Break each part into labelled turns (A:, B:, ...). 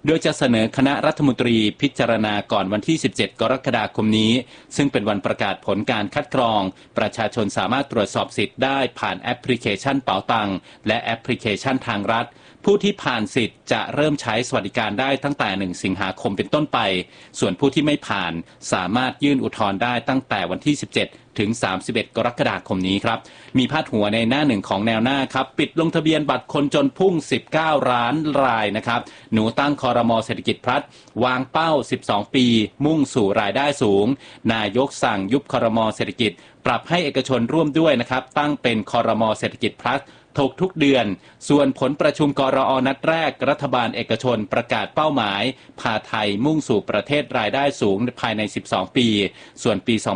A: โดยจะเสนอคณะรัฐมนตรีพิจารณาก่อนวันที่17กรกฎาคมนี้ซึ่งเป็นวันประกาศผลการคัดกรองประชาชนสามารถตรวจสอบสิทธิ์ได้ผ่านแอปพลิเคชันเป๋าตังและแอปพลิเคชันทางรัฐผู้ที่ผ่านสิทธิ์จะเริ่มใช้สวัสดิการได้ตั้งแต่1สิงหาคมเป็นต้นไปส่วนผู้ที่ไม่ผ่านสามารถยื่นอุทธรณ์ได้ตั้งแต่วันที่17ถึง31กรกฎาคมนี้ครับมีพาดหัวในหน้าหนึ่งของแนวหน้าครับปิดลงทะเบียนบัตรคนจนพุ่ง19ล้านรายนะครับหนูตั้งครม.เศรษฐกิจพลัดวางเป้า12ปีมุ่งสู่รายได้สูงนายกสั่งยุบครม.เศรษฐกิจปรับให้เอกชนร่วมด้วยนะครับตั้งเป็นครม.เศรษฐกิจพลัดถกทุกเดือนส่วนผลประชุมกรอ.นัดแรกรัฐบาลเอกชนประกาศเป้าหมายพาไทยมุ่งสู่ประเทศรายได้สูงภายใน12ปีส่วนปี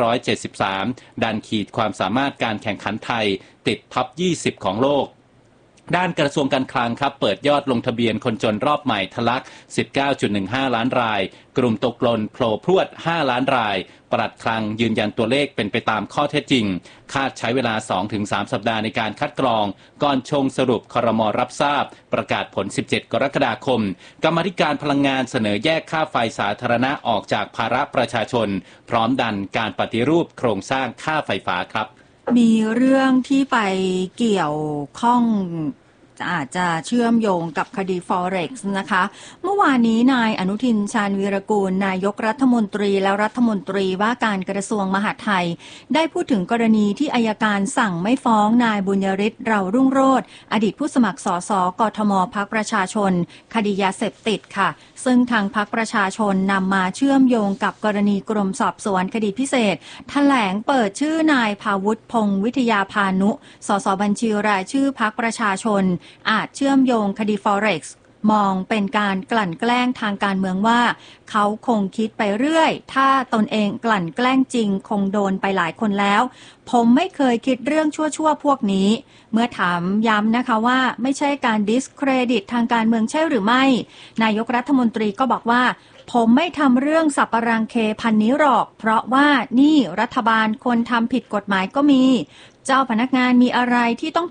A: 2573ดันขีดความสามารถการแข่งขันไทยติดท็อป20ของโลกด้านกระทรวงการคลังครับเปิดยอดลงทะเบียนคนจนรอบใหม่ทะลัก 19.15 ล้านรายกลุ่มตกหล่นโผล่พรวด5ล้านรายปลัดคลังยืนยันตัวเลขเป็นไปตามข้อเท็จจริงคาดใช้เวลา 2-3 สัปดาห์ในการคัดกรองก่อนชงสรุปครม.รับทราบประกาศผล17กรกฎาคมกรรมาธิการพลังงานเสนอแยกค่าไฟสาธารณะออกจากภาระประชาชนพร้อมดันการปฏิรูปโครงสร้างค่าไฟฟ้าครับ
B: มีเรื่องที่ไปเกี่ยวข้องอาจจะเชื่อมโยงกับคดี Forex นะคะเมื่อวานนี้นายอนุทินชาญวีรกูลนายกรัฐมนตรีและรัฐมนตรีว่าการกระทรวงมหาดไทยได้พูดถึงกรณีที่อัยการสั่งไม่ฟ้องนายบุญยฤทธิ์เรารุ่งโรจน์อดีตผู้สมัครสสกทมพรรคประชาชนคดียาเสพติดค่ะซึ่งทางพรรคประชาชนนำมาเชื่อมโยงกับกรณีกรมสอบสวนคดีพิเศษแถลงเปิดชื่อนายภาวุฒิพงษ์วิทยาพานุสสบัญชีรายชื่อพรรคประชาชนอาจเชื่อมโยงคดี Forex มองเป็นการกลั่นแกล้งทางการเมืองว่าเขาคงคิดไปเรื่อยถ้าตนเองกลั่นแกล้งจริงคงโดนไปหลายคนแล้วผมไม่เคยคิดเรื่องชั่วๆพวกนี้เมื่อถามย้ำนะคะว่าไม่ใช่การดิสเครดิตทางการเมืองใช่หรือไม่นายกรัฐมนตรีก็บอกว่าผมไม่ทำเรื่องสับปะรังเคพันนี้หรอกเพราะว่านี่รัฐบาลคนทำผิดกฎหมายก็มีเจ้าพนักงานมีอะไรที่ต้อง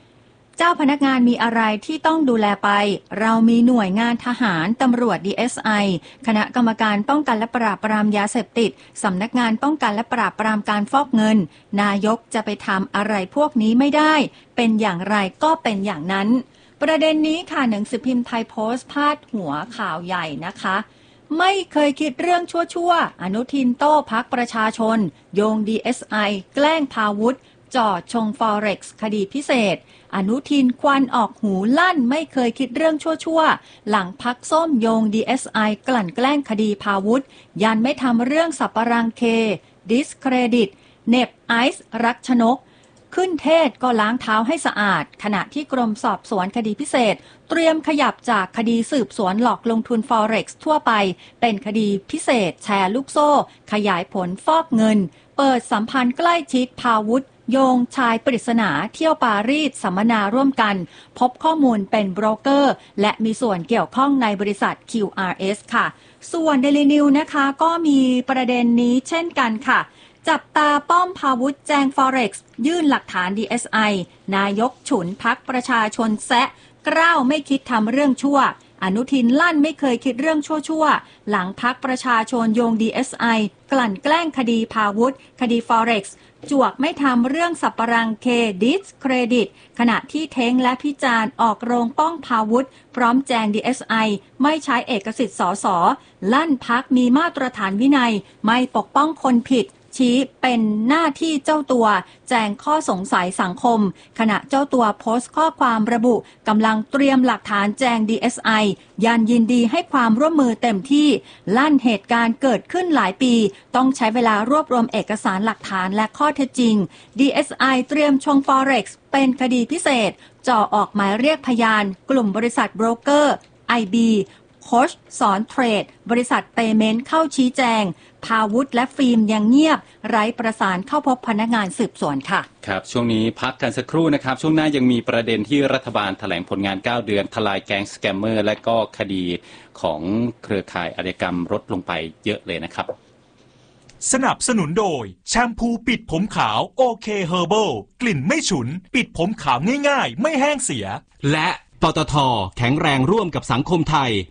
B: ดูแลไปเรามีหน่วยงานทหารตำรวจ DSI คณะกรรมการป้องกันและปราบปรามยาเสพติดสำนักงานป้องกันและปราบปรามการฟอกเงินนายกจะไปทำอะไรพวกนี้ไม่ได้เป็นอย่างไรก็เป็นอย่างนั้นประเด็นนี้ค่ะหนังสือพิมพ์ไทยโพสต์พาดหัวข่าวใหญ่นะคะไม่เคยคิดเรื่องชั่วๆอนุทินโต้พรรคประชาชนโยง DSI แกล้งพาวุธจ่อชง Forex คดีพิเศษอนุทินควันออกหูลั่นไม่เคยคิดเรื่องชั่วๆหลังพักส้มโยง DSI กลั่นแกล้งคดีพาวุธยันไม่ทำเรื่องสับปะรังเคดิสเครดิตเน็บไอซ์รักชนกขึ้นเทศก็ล้างเท้าให้สะอาดขณะที่กรมสอบสวนคดีพิเศษเตรียมขยับจากคดีสืบสวนหลอกลงทุน Forex ทั่วไปเป็นคดีพิเศษแชร์ลูกโซ่ขยายผลฟอกเงินเปิดสัมพันธ์ใกล้ชิดพาวุธโยงชายปริศนาเที่ยวปารีสสัมมนาร่วมกันพบข้อมูลเป็นโบรกเกอร์และมีส่วนเกี่ยวข้องในบริษัท QRS ค่ะส่วน Daily News นะคะก็มีประเด็นนี้เช่นกันค่ะจับตาป้อมพาวุธแจง Forex ยื่นหลักฐาน DSI นายกฉุนพรรคประชาชนแซะกล้าวไม่คิดทำเรื่องชั่วอนุทินลั่นไม่เคยคิดเรื่องชั่วหลังพรรคประชาชนโยง DSI กลั่นแกล้งคดีพาวุธคดี Forexจวกไม่ทำเรื่องสับปะรังเคดิสเครดิตขณะที่เท้งและพิจารณ์ออกโรงป้องพาวุธพร้อมแจง DSI ไม่ใช้เอกสิทธิ์สสลั่นพักมีมาตรฐานวินัยไม่ปกป้องคนผิดชี้เป็นหน้าที่เจ้าตัวแจงข้อสงสัยสังคมขณะเจ้าตัวโพสต์ข้อความระบุกำลังเตรียมหลักฐานแจง DSI ยันยินดีให้ความร่วมมือเต็มที่ลั่นเหตุการณ์เกิดขึ้นหลายปีต้องใช้เวลารวบรวมเอกสารหลักฐานและข้อเท็จจริง DSI เตรียมชง Forex เป็นคดีพิเศษจ่อออกหมายเรียกพยานกลุ่มบริษัทโบรกเกอร์ IB โค้ชสอนเทรดบริษัทเปเมนต์เข้าชี้แจงพาวุธและฟิล์มยังเงียบไร้ประสานเข้าพบพนักงานสืบสวนค่ะ
A: ครับช่วงนี้พักกันสักครู่นะครับช่วงหน้ายังมีประเด็นที่รัฐบาลแถลงผลงาน9เดือนทลายแก๊งสแกมเมอร์และก็คดีของเครือข่ายอาชญากรรมลดลงไปเยอะเลยนะครับ
C: สนับสนุนโดยแชมพูปิดผมขาวโอเคเฮอร์เบิลกลิ่นไม่ฉุนปิดผมขาวง่ายๆไม่แห้งเสีย
D: และปตท.แข็งแรงร่วมกับสังคมไทย